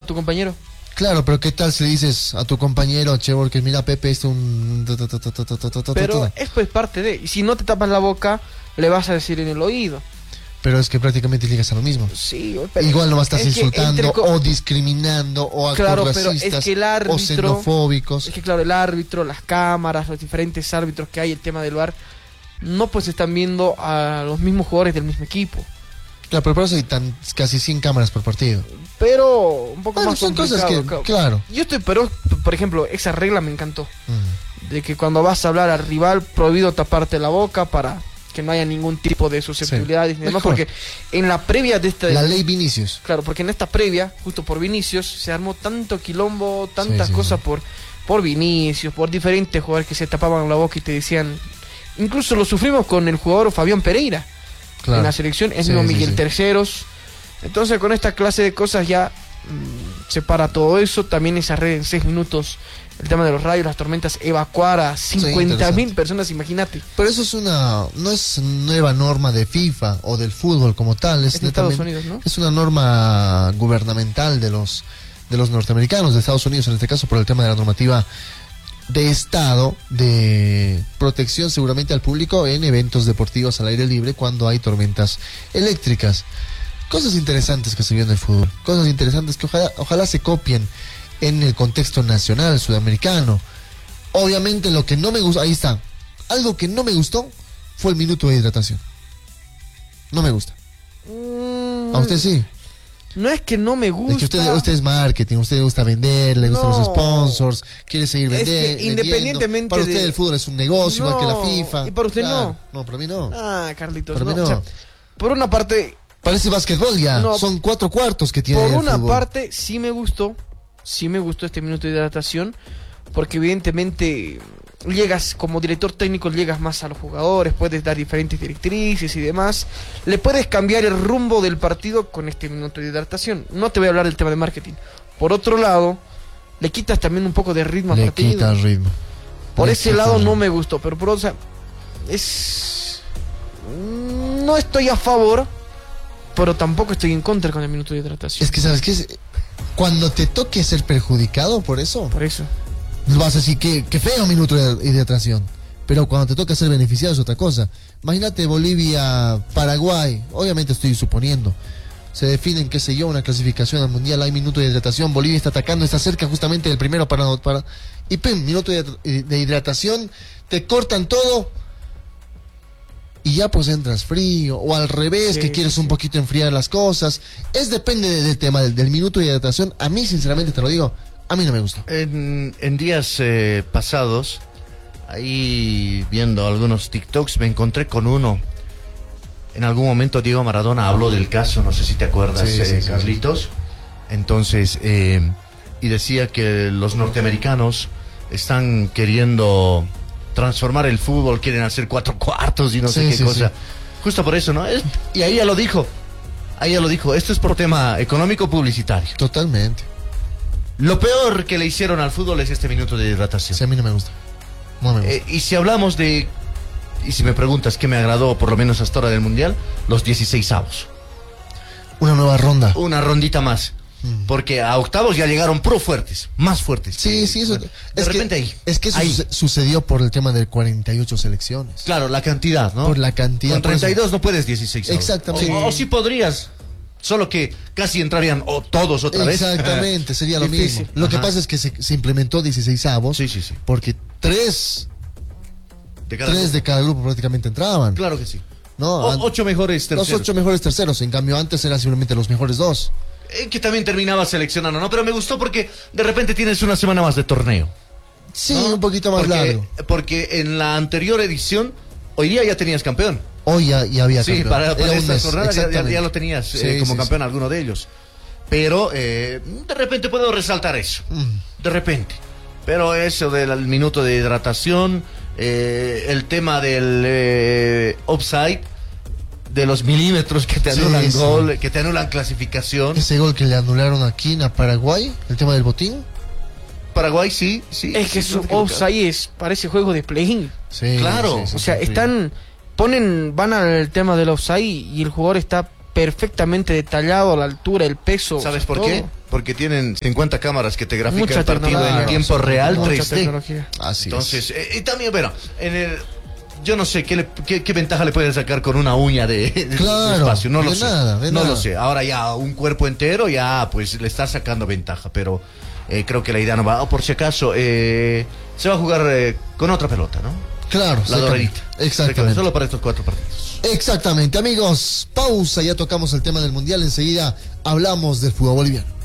tu compañero. Claro, pero ¿qué tal si le dices a tu compañero, che, porque mira, Pepe es un... Pero es pues parte de... Y si no te tapas la boca, le vas a decir en el oído. Pero es que prácticamente llegas a lo mismo. Sí, pero igual no estás insultando entre... o discriminando o actos claro, racistas pero es que el árbitro, o xenofóbicos. Es que claro, el árbitro, las cámaras, los diferentes árbitros que hay, el tema del VAR, no pues están viendo a los mismos jugadores del mismo equipo. Claro, pero por eso hay casi 100 cámaras por partido. Pero un poco bueno, más son complicado. Cosas que, claro. Yo estoy, pero, por ejemplo, esa regla me encantó. De que cuando vas a hablar al rival, prohibido taparte la boca para que no haya ningún tipo de susceptibilidades ni demás, porque en la previa de esta... La ley Vinicius. Claro, porque en esta previa, justo por Vinicius, se armó tanto quilombo, tantas cosas por Vinicius, por diferentes jugadores que se tapaban la boca y te decían... Incluso lo sufrimos con el jugador Fabián Pereira, en la selección, es mismo Miguel Terceros. Entonces con esta clase de cosas ya se para todo eso. También esa red en 6 minutos, el tema de los rayos, las tormentas, evacuar a 50.000 personas, imagínate. Pero eso es no es nueva norma de FIFA o del fútbol como tal, es de Estados Unidos, ¿no? Es una norma gubernamental de los norteamericanos, de Estados Unidos en este caso, por el tema de la normativa de estado de protección seguramente al público en eventos deportivos al aire libre cuando hay tormentas eléctricas. Cosas interesantes que se vio en el fútbol, cosas interesantes que ojalá se copien en el contexto nacional, sudamericano. Obviamente lo que no me gustó, ahí está, algo que no me gustó fue el minuto de hidratación. No me gusta. ¿A usted sí? No es que no me gusta. Es que usted es marketing, usted le gusta vender, le gustan los sponsors, quiere seguir vendiendo. Es que independientemente para usted el fútbol es un negocio, igual que la FIFA. Y para usted no. No, para mí no. Ah, Carlitos, para mí no. O sea, por una parte... Parece básquetbol ya, son 4 cuartos que tiene el fútbol. Por una parte sí me gustó este minuto de hidratación, porque evidentemente llegas como director técnico, llegas más a los jugadores, puedes dar diferentes directrices y demás, le puedes cambiar el rumbo del partido con este minuto de hidratación. No te voy a hablar del tema de marketing. Por otro lado, le quitas también un poco de ritmo al partido. Le quitas ritmo. Por ese lado no me gustó, pero por otra, no estoy a favor, pero tampoco estoy en contra con el minuto de hidratación. Es que, ¿sabes qué? Cuando te toque ser perjudicado por eso, vas a decir que feo minuto de hidratación. Pero cuando te toca ser beneficiado es otra cosa. Imagínate Bolivia, Paraguay, obviamente estoy suponiendo. Se definen, qué sé yo, una clasificación al mundial, hay minuto de hidratación, Bolivia está atacando, está cerca justamente del primero para y ¡pum! Minuto de hidratación, te cortan todo. Y ya pues entras frío, o al revés, que quieres un poquito enfriar las cosas. Depende del tema del minuto de hidratación. A mí, sinceramente, te lo digo, a mí no me gusta. En días pasados, ahí viendo algunos TikToks, me encontré con uno. En algún momento Diego Maradona habló del caso, no sé si te acuerdas, Carlitos. Entonces, y decía que los norteamericanos están queriendo transformar el fútbol, quieren hacer 4 cuartos y no sé qué cosa. Justo por eso, ¿no? Y ahí ya lo dijo. Esto es por tema económico publicitario. Totalmente. Lo peor que le hicieron al fútbol es este minuto de hidratación. Sí, a mí no me gusta. No me gusta. Y si hablamos y si me preguntas qué me agradó, por lo menos hasta ahora del Mundial, los 16avos. Una nueva ronda. Una rondita más. Porque a octavos ya llegaron más fuertes. Sí, eso. De repente ahí. Es que eso sucedió por el tema de 48 selecciones. Claro, la cantidad, ¿no? Por la cantidad. Con 32 no puedes 16. Exactamente. O sí podrías. Solo que casi entrarían todos otra vez. Exactamente, sería lo mismo. Lo que pasa es que se implementó 16avos. Sí. Porque 3 de cada grupo prácticamente entraban. Claro que sí. ¿No? 8 mejores terceros. Los 8 mejores terceros. En cambio, antes eran simplemente los mejores 2. Que también terminaba seleccionando, ¿no? Pero me gustó porque de repente tienes una semana más de torneo. Sí, ¿no? Un poquito más largo. Porque en la anterior edición, hoy día ya tenías campeón. Hoy ya había campeón. Sí, para esta jornada ya lo tenías como campeón alguno de ellos. Pero de repente puedo resaltar eso. De repente. Pero eso del minuto de hidratación, el tema del offside, de los milímetros que te anulan gol, que te anulan clasificación. Ese gol que le anularon aquí a Paraguay, el tema del botín. Paraguay sí. Es que su offside parece juego de play-in. Sí, claro. O sea, van al tema del offside y el jugador está perfectamente detallado a la altura, el peso. ¿Sabes por qué? porque tienen 50 cámaras que te grafican Mucha el partido en tiempo real, mucha 3D. tecnología. Así Entonces, y también, bueno, yo no sé qué ventaja le pueden sacar con una uña de espacio, no lo sé. No lo sé. Ahora ya un cuerpo entero ya pues le está sacando ventaja, pero creo que la idea no va. Por si acaso, se va a jugar con otra pelota, ¿no? Claro, la doradita. Exactamente. Solo para estos 4 partidos. Exactamente, amigos. Pausa, ya tocamos el tema del Mundial. Enseguida hablamos del fútbol boliviano.